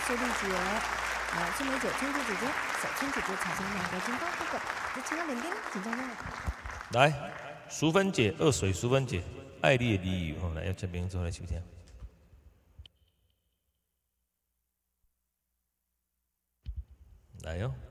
丽姐，青梅姐、青姐姐姐、小青姐姐、彩青两个金光哥哥，这青光点点，紧张哟。 来，淑芬姐，二水淑芬姐，爱你的理由，来要这边做来收听。来哟、哦。